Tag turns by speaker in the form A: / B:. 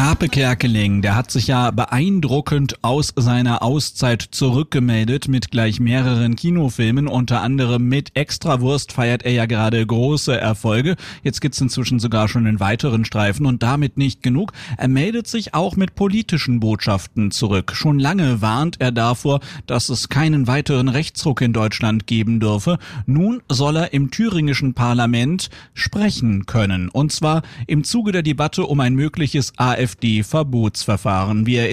A: Harpe Kerkeling, der hat sich ja beeindruckend aus seiner Auszeit zurückgemeldet mit gleich mehreren Kinofilmen. Unter anderem mit Extrawurst feiert er ja gerade große Erfolge. Jetzt gibt's inzwischen sogar schon einen weiteren Streifen und damit nicht genug. Er meldet sich auch mit politischen Botschaften zurück. Schon lange warnt er davor, dass es keinen weiteren Rechtsruck in Deutschland geben dürfe. Nun soll er im thüringischen Parlament sprechen können. Und zwar im Zuge der Debatte um ein mögliches AfD-Verbotsverfahren. Wir